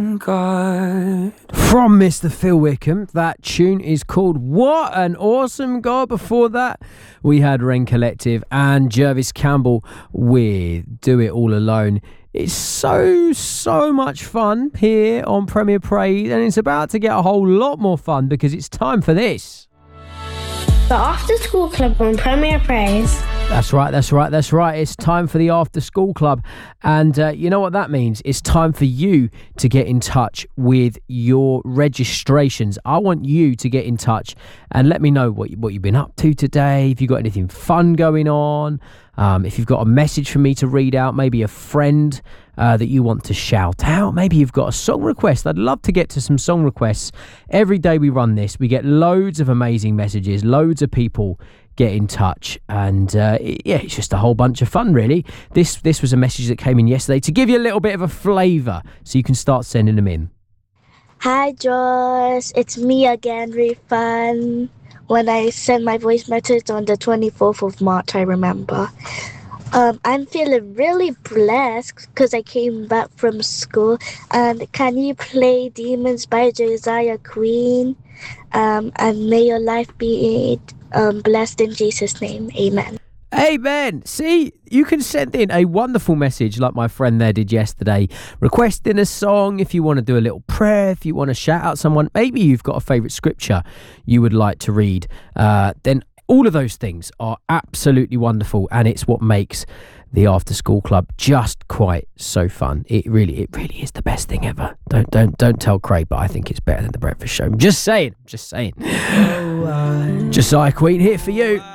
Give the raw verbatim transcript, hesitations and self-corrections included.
God. From Mister Phil Wickham, that tune is called What an Awesome God. Before that, we had Rain Collective and Jervis Campbell with Do It All Alone. It's so, so much fun here on Premier Praise, and it's about to get a whole lot more fun because it's time for this. The After School Club on Premier Praise. That's right, that's right, that's right. It's time for the After School Club. And uh, you know what that means? It's time for you to get in touch with your registrations. I want you to get in touch and let me know what, you, what you've been up to today, if you've got anything fun going on, um, if you've got a message for me to read out, maybe a friend uh, that you want to shout out. Maybe you've got a song request. I'd love to get to some song requests. Every day we run this, we get loads of amazing messages, loads of people get in touch, and uh, yeah, it's just a whole bunch of fun, really. This this was a message that came in yesterday to give you a little bit of a flavour, so you can start sending them in. Hi, Josh. It's me again, Rifan. When I sent my voice message on the twenty-fourth of March, I remember. Um, I'm feeling really blessed because I came back from school. And can you play Demons by Josiah Queen? Um, and may your life be um, blessed in Jesus' name. Amen. Amen. See, you can send in a wonderful message like my friend there did yesterday, requesting a song, if you want to do a little prayer, if you want to shout out someone, maybe you've got a favourite scripture you would like to read, uh, then all of those things are absolutely wonderful, and it's what makes the After School Club just quite so fun. It really, it really is the best thing ever. Don't, don't, don't tell Craig, but I think it's better than the Breakfast Show. I'm just saying, just saying. Oh, I... Josiah Queen here for you.